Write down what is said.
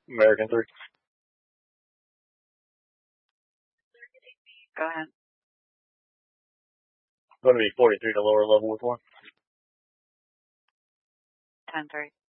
American 3. Go ahead. Going to be 43 to lower level with 1. 10-3.